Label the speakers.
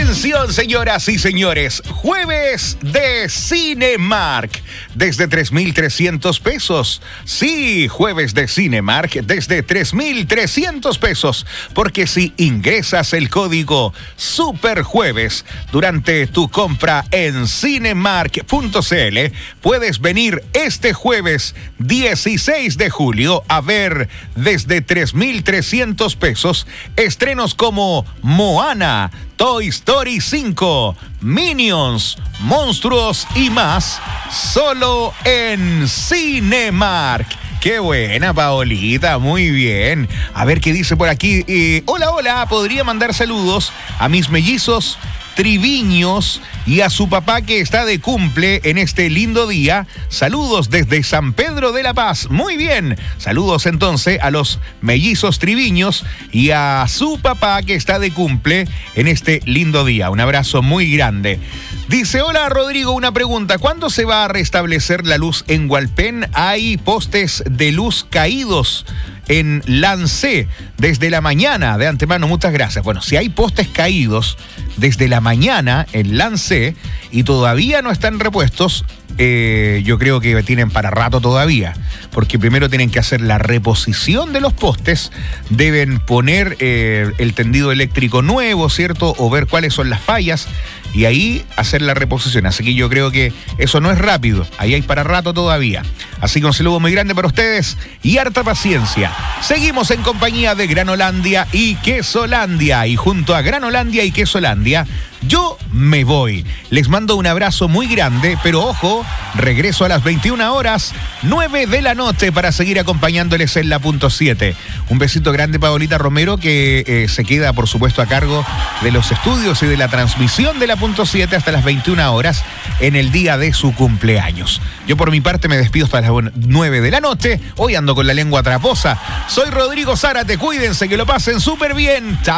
Speaker 1: Atención, señoras y señores, jueves de Cinemark desde 3,300 pesos. Sí, jueves de Cinemark desde 3,300 pesos, porque si ingresas el código SUPERJUEVES durante tu compra en cinemark.cl, puedes venir este jueves 16 de julio a ver desde 3,300 pesos estrenos como Moana, Toy Story 5, Minions, Monstruos y más, solo en Cinemark. ¡Qué buena, Paolita! Muy bien. A ver qué dice por aquí. Hola, podría mandar saludos a mis mellizos Triviños y a su papá que está de cumple en este lindo día. Saludos desde San Pedro de la Paz. Muy bien. Saludos entonces a los mellizos Triviños y a su papá que está de cumple en este lindo día. Un abrazo muy grande. Dice, hola Rodrigo, una pregunta. ¿Cuándo se va a restablecer la luz en Hualpén? Hay postes de luz caídos en Lancé desde la mañana. De antemano, muchas gracias. Bueno, si hay postes caídos desde la mañana en Lancé y todavía no están repuestos, yo creo que tienen para rato todavía, porque primero tienen que hacer la reposición de los postes, deben poner el tendido eléctrico nuevo, ¿cierto? O ver cuáles son las fallas y ahí hacer la reposición. Así que yo creo que eso no es rápido, ahí hay para rato todavía. Así que un saludo muy grande para ustedes y harta paciencia. Seguimos en compañía de Granolandia y Quesolandia, y junto a Granolandia y Quesolandia, yo me voy. Les mando un abrazo muy grande, pero ojo, regreso a las 21 horas, 9 de la noche para seguir acompañándoles en la punto 7. Un besito grande, Paolita Romero, que se queda, por supuesto, a cargo de los estudios y de la transmisión de la punto 7 hasta las 21 horas en el día de su cumpleaños. Yo por mi parte me despido hasta las 9 de la noche. Hoy ando con la lengua traposa. Soy Rodrigo Zárate, cuídense, que lo pasen súper bien. Chao.